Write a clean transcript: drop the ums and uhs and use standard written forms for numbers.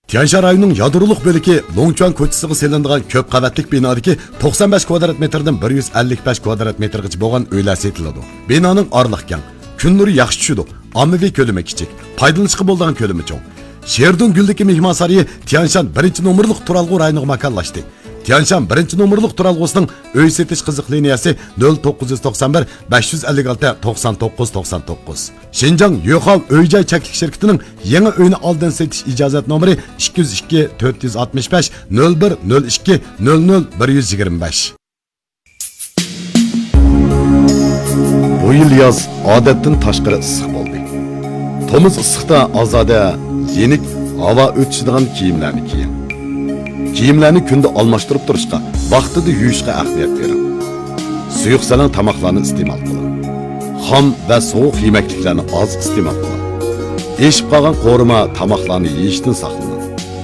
Tianshan rayonining yadroluk bölüki Longchuan ko'chasiga selinadigan ko'p qavatlik binodagi 95 kvadrat metrdan 155 kvadrat metrgacha bo'lgan uylar setiladi. Binoning orliq keng, kun nuri yaxshi tushadi. Ommaviy ko'lami kichik, foydalanishga bo'ladigan ko'lami cho'ng. Sherdun Guldagi mehmon saroyi Tianshan 1-nomerlik turalg'u rayoniga makonlashdi. Tianshan 1-nomerlik turalg'usining uy setish qiziq liniyasi 0991 556 99 99. Şinjan Yo'qol uy-joy cheklik shirkatining yangi uyni oldin setish ijozat nomeri 202 465 01 02 00 125. Bu yil yoz odatdan tashqari issiq bo'ldi. To'miz issiqda ozoda yenik havo o'tishadigan kiyimlarni kiying. Kiyimlarni kunda almashtirib turishga, vaqtida yuvishga ahamiyat bering. Suyuq salan tamoqlarni iste'mol qiling. Xom va sovuq yemekliklarni oz iste'mol qiling. Eshib qolgan qo'rima tamoqlarni yeyishdan saqlaning.